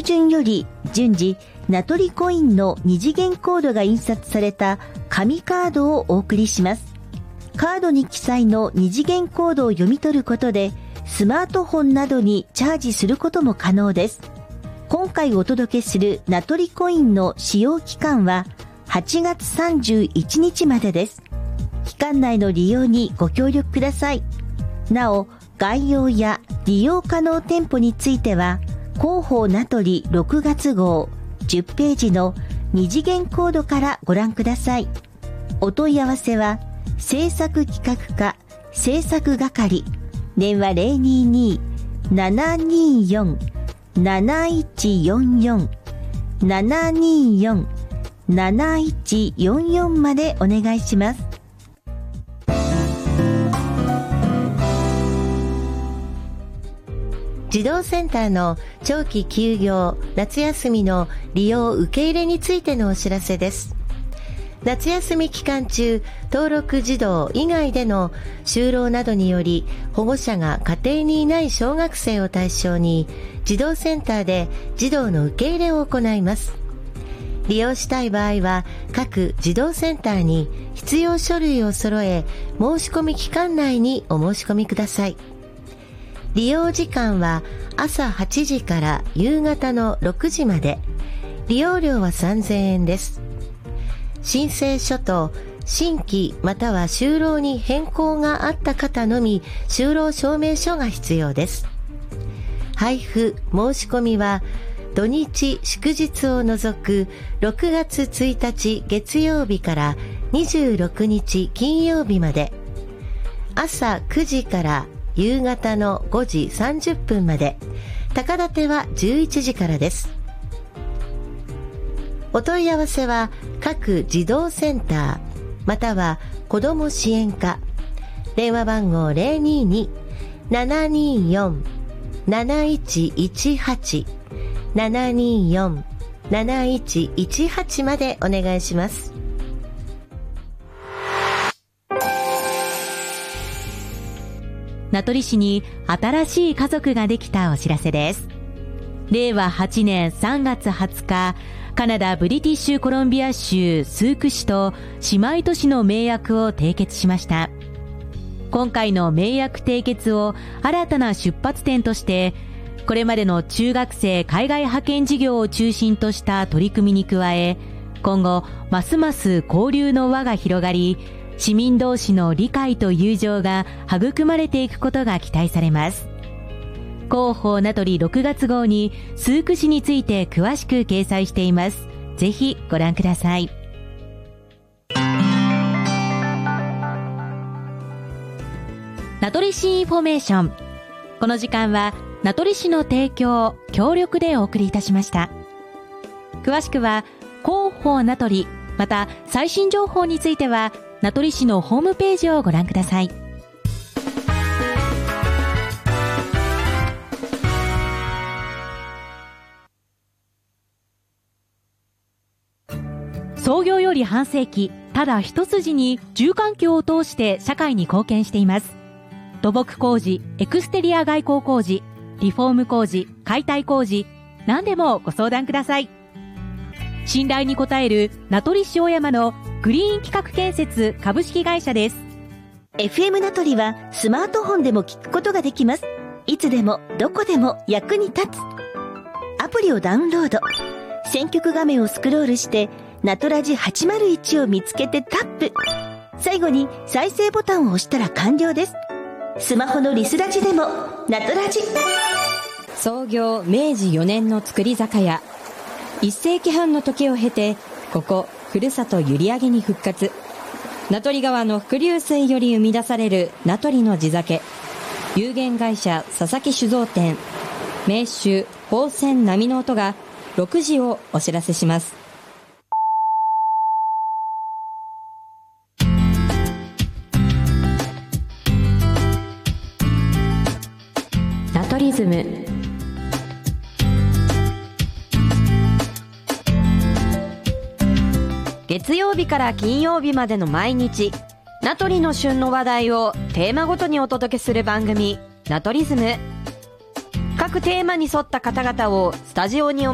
旬より順次名取コインの2次元コードが印刷された紙カードをお送りします。カードに記載の2次元コードを読み取ることでスマートフォンなどにチャージすることも可能です。今回お届けする名取コインの使用期間は8月31日までです。期間内の利用にご協力ください。なお、概要や利用可能店舗については広報名取6月号10ページの2次元コードからご覧ください。お問い合わせは制作企画課制作係電話 022-724-7144 724-7144 までお願いします。児童センターの長期休業、夏休みの利用受け入れについてのお知らせです。夏休み期間中、登録児童以外での就労などにより保護者が家庭にいない小学生を対象に児童センターで児童の受け入れを行います。利用したい場合は各児童センターに必要書類を揃え、申し込み期間内にお申し込みください。利用時間は朝8時から夕方の6時まで。利用料は3000円です。申請書と新規または就労に変更があった方のみ就労証明書が必要です。配布申し込みは土日祝日を除く6月1日月曜日から26日金曜日まで。朝9時から夕方の5時30分まで。高立ては11時からです。お問い合わせは各児童センターまたは子ども支援課電話番号 022-724-7118 724-7118 までお願いします。 名取市に新しい家族ができたお知らせです。令和8年3月20日、カナダブリティッシュコロンビア州スーク市と姉妹都市の盟約を締結しました。今回の盟約締結を新たな出発点として、これまでの中学生海外派遣事業を中心とした取り組みに加え、今後ますます交流の輪が広がり、市民同士の理解と友情が育まれていくことが期待されます。広報名取6月号にスーク市について詳しく掲載しています。ぜひご覧ください。名取市インフォメーション。この時間は名取市の提供協力でお送りいたしました。詳しくは広報名取、また最新情報については名取市のホームページをご覧ください。創業より半世紀、ただ一筋に住環境を通して社会に貢献しています。土木工事、エクステリア外構工事、リフォーム工事、解体工事、何でもご相談ください。信頼に応える名取市小山のグリーン企画建設株式会社です。 FM 名取はスマートフォンでも聞くことができます。いつでもどこでも役に立つアプリをダウンロード。選曲画面をスクロールしてナトラジ801を見つけてタップ。最後に再生ボタンを押したら完了です。スマホのリスラジでもナトラジ。 創業明治4年の造り酒屋。1世紀半の時を経て、ここふるさと閖上に復活。名取川の伏流水より生み出される名取の地酒。有限会社佐々木酒造店。名酒宝泉波の音が6時をお知らせします。名取ズム。月曜日から金曜日までの毎日、名取の旬の話題をテーマごとにお届けする番組、名取ズム。各テーマに沿った方々をスタジオにお